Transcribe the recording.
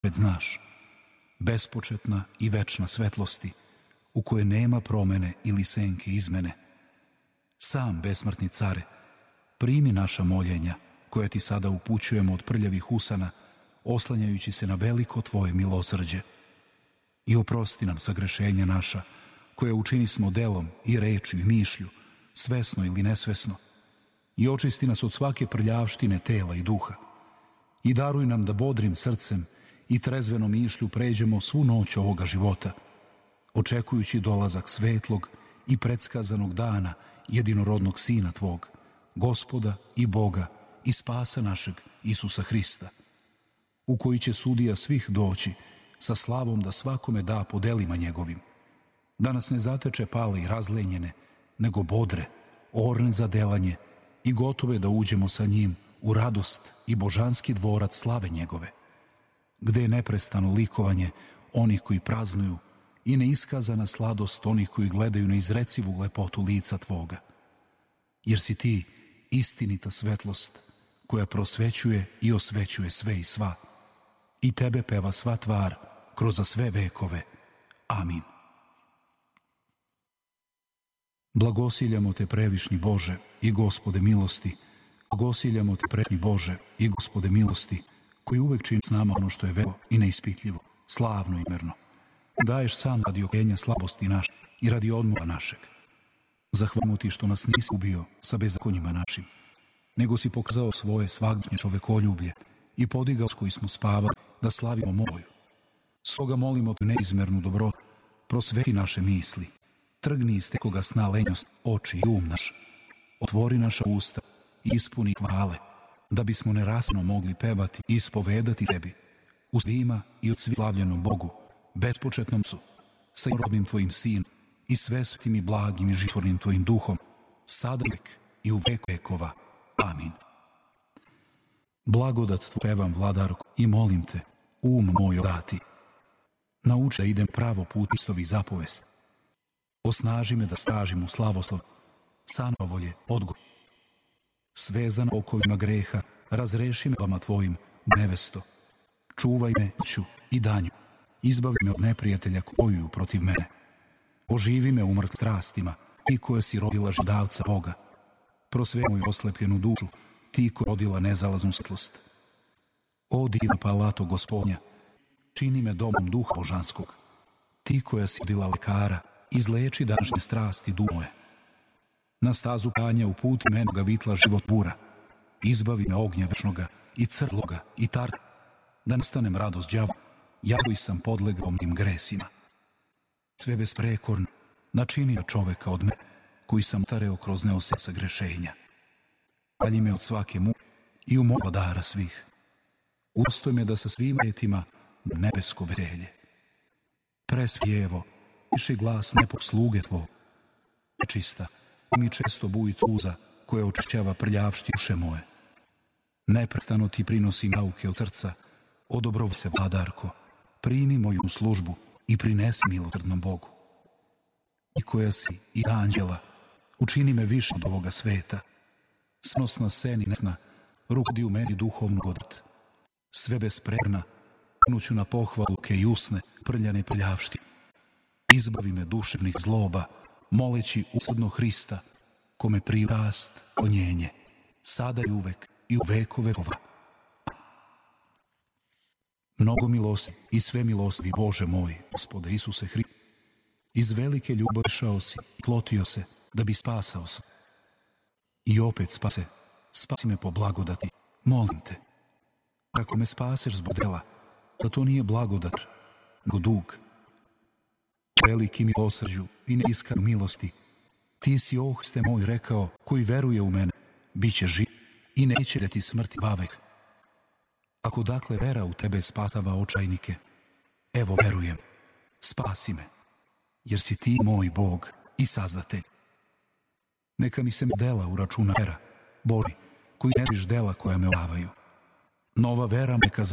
znaš, bespočetna i večna svetlosti, u kojoj nema promene ili senke izmene. Sam besmrtni care, primi naša moljenja, koja ti sada upućujemo od prljavih usana, oslanjajući se na veliko tvoje milosrđe. I oprosti nam sagrešenja naša, koja učini smo delom i rečju i mišlju, svesno ili nesvesno, i očisti nas od svake prljavštine tela i duha. I daruj nam da bodrim srcem i trezvenom mišlju pređemo svu noć ovoga života, očekujući dolazak svetlog i predskazanog dana jedinorodnog Sina tvog, Gospoda i Boga i spasa našeg Isusa Hrista, u koji će sudija svih doći sa slavom da svakome da po delima njegovim, da nas ne zateče pale i razlenjene, nego bodre, orne za delanje i gotove da uđemo sa njim u radost i božanski dvorac slave njegove, gde je neprestano likovanje onih koji praznuju i neiskazana sladost onih koji gledaju na izrecivu lepotu lica tvoga. Jer si ti istinita svetlost koja prosvećuje i osvećuje sve i sva, i tebe peva sva tvar kroz sve vekove. Amin. Blagosiljamo te, previšnji Bože i Gospode milosti, blagosiljamo te, previšnji Bože i Gospode milosti, koji uvek čini s nama ono što je veliko i neispitljivo, slavno i mirno. Daješ sam radi okenja slabosti naše i radi odmora našeg. Zahvalimo ti što nas nisi ubio sa bezakonjima našim, nego si pokazao svoje svagdašnje čovekoljublje i podigao s koji smo spavali da slavimo moju. Stoga molimo te neizmernu dobrotu, prosveti naše misli, trgni iz tekoga sna lenjost oči i um naš, otvori naša usta i ispuni hvale, da bismo nerasno mogli pevati i ispovedati sebi u svima i od svih slavljenom Bogu, bespočetnom su, sa jednorodnim tvojim Sinom i svesvetim i blagim i životvornim tvojim duhom, sada uvek i u veku vekova. Amin. Blagodat tvoju pevam, vladarko, i molim te, moj dati. Nauči da idem pravo put istovih zapovesti. Osnaži me da stažim u slavoslov, sanovolje, odgoj. Svezan okovima greha, razreši me vama tvojim, nevesto. Čuvaj me noću i danju, izbavi me od neprijatelja koji bojuju protiv mene. Oživi me u mrtvim strastima, ti koja si rodila židavca Boga. Prosveti moju oslepljenu dušu, ti koja rodila nezalaznu svetlost. O divna palato Gospodnja, čini me domom duha božanskog. Ti koja si rodila lekara, izleči današnje strasti moje. Na stazu panja uputi menoga vitla život bura. Izbavi me ognja večnoga i crloga i tarka, da ne stanem radost đavo, ja koji sam podlegao omnim gresima. Sve besprekorno načinio čoveka od mene, koji sam tareo kroz neosesa grešenja. Dalji me od svake muke i umova dara svih. Udostoj me da sa svim etima nebesko veselje. Presvijevo, tiši glas nepog sluge tvog. Čista, mi često bujicu uza koja očišćava prljavšti duše moje. Neprestano ti prinosim nauke od srca, odobrov se, vladarko, primi moju službu i prinesi milosrdnom Bogu. I koja si i anđela, učini me više od ovoga sveta. Snosna seni nesna, rukodi u meni duhovnu godat. Sve besprerna, nuću na pohvaluke i usne, prljane prljavšti. Izbavi me duševnih zloba, moleći usadno Hrista, kome prirast klonjenje, sada i uvek i u veku vekova. Mnogo milosti i sve milosti, Bože moj, Gospode Isuse Hriste, iz velike ljubavi šao si i klotio se da bi spasao sve. I opet spasi me po blagodati, molim te. Kako me spaseš zbog dela, da to nije blagodat, nego dug. Veliki milosrđu i neiskanu milosti, ti si, o Hriste moj, rekao, koji veruje u mene, bit će živ i neće da ti smrti vavek. Ako dakle vera u tebe spasava očajnike, evo verujem, spasi me, jer si ti moj Bog i sazdatelj. Neka mi se dela uračuna vera, Boži, koji ne viš dela koja me olavaju. Nova vera neka